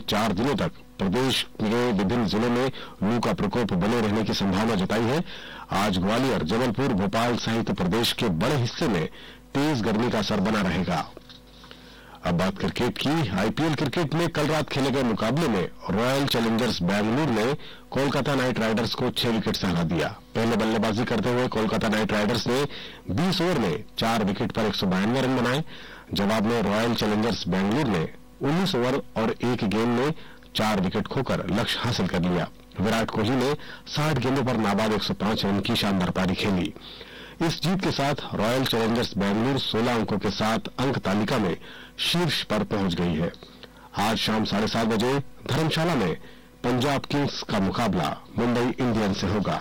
4 दिनों तक प्रदेश के विभिन्न जिलों में लू का प्रकोप बने रहने की संभावना जताई है। आज ग्वालियर, जबलपुर, भोपाल सहित प्रदेश के बड़े हिस्से में तेज गर्मी का असर बना रहेगा। अब बात क्रिकेट की। आईपीएल क्रिकेट में कल रात खेले गए मुकाबले में रॉयल चैलेंजर्स बेंगलुरु ने कोलकाता नाइट राइडर्स को 6 विकेट से हरा दिया। पहले बल्लेबाजी करते हुए कोलकाता नाइट राइडर्स ने 20 ओवर में 4 विकेट पर 192 रन बनाए। जवाब में रॉयल चैलेंजर्स बेंगलुरु ने 19 ओवर और 1 गेंद में 4 विकेट खोकर लक्ष्य हासिल कर लिया। विराट कोहली ने 60 गेंदों पर नाबाद 105 रन की शानदार पारी खेली। इस जीत के साथ रॉयल चैलेंजर्स बेंगलुरु 16 अंकों के साथ अंक तालिका में शीर्ष पर पहुंच गई है। आज शाम 7:30 बजे धर्मशाला में पंजाब किंग्स का मुकाबला मुंबई इंडियंस से होगा।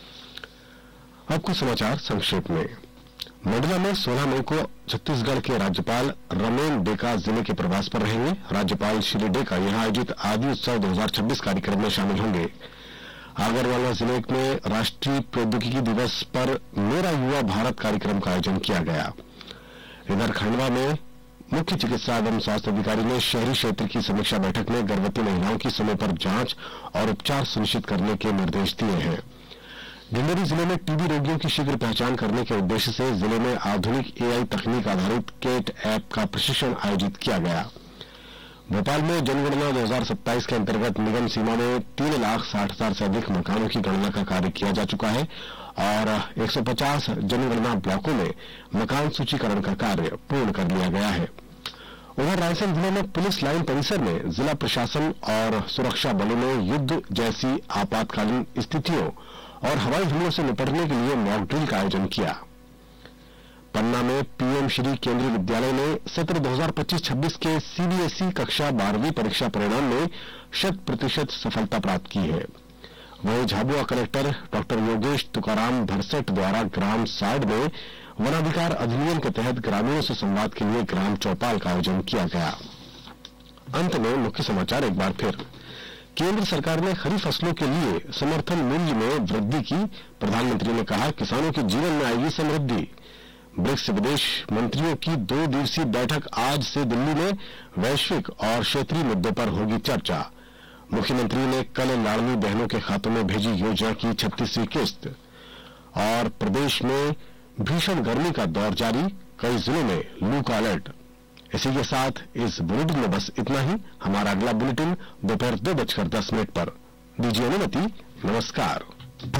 अब कुछ समाचार संक्षेप में। मंडला में 16 मई को छत्तीसगढ़ के राज्यपाल रमेन डेका जिले के प्रवास पर रहेंगे। राज्यपाल श्री डेका यहां आयोजित आदि उत्सव 2026 कार्यक्रम में शामिल होंगे। आगरमालवा जिले में राष्ट्रीय प्रौद्योगिकी दिवस पर मेरा युवा भारत कार्यक्रम का आयोजन किया गया। इधर खंडवा में मुख्य चिकित्सा एवं स्वास्थ्य अधिकारी ने शहरी क्षेत्र की समीक्षा बैठक में गर्भवती महिलाओं की समय पर जांच और उपचार सुनिश्चित करने के निर्देश दिए हैं। डिंडोरी जिले में टीबी रोगियों की शीघ्र पहचान करने के उद्देश्य से जिले में आधुनिक एआई तकनीक आधारित केट ऐप का प्रशिक्षण आयोजित किया गया। भोपाल में जनगणना 2027 के अंतर्गत निगम सीमा में 3,60,000 से अधिक मकानों की गणना का कार्य किया जा चुका है और 150 जनगणना ब्लॉकों में मकान सूचीकरण का कार्य पूर्ण कर लिया गया है। उधर रायसेन जिले में पुलिस लाइन परिसर में जिला प्रशासन और सुरक्षा बलों ने युद्ध जैसी आपातकालीन स्थितियों और हवाई हमलों से निपटने के लिए मॉक ड्रिल का आयोजन किया। पन्ना में पीएम श्री केंद्रीय विद्यालय ने सत्र 2025-26 के सीबीएसई कक्षा 12वीं परीक्षा परिणाम में 100% सफलता प्राप्त की है। वहीं झाबुआ कलेक्टर डॉक्टर योगेश तुकाराम भरसट द्वारा ग्राम साड में वनाधिकार अधिनियम के तहत ग्रामीणों से संवाद के लिए ग्राम चौपाल का आयोजन किया गया। अंत में मुख्य समाचार एक बार फिर। केंद्र सरकार ने खरीफ फसलों के लिए समर्थन मूल्य में वृद्धि की। प्रधानमंत्री ने कहा, किसानों के जीवन में आएगी समृद्धि। ब्रिक्स विदेश मंत्रियों की 2 दिवसीय बैठक आज से दिल्ली में वैश्विक और क्षेत्रीय मुद्दों पर होगी चर्चा। मुख्यमंत्री ने कल लाड़ली बहनों के खातों में भेजी योजना की 36वीं किस्त। और प्रदेश में भीषण गर्मी का दौर जारी, कई जिलों में लू का अलर्ट। इसी के साथ इस बुलेटिन में बस इतना ही। हमारा अगला बुलेटिन दोपहर 2:10 पर। दीजिए अनुमति। नमस्कार।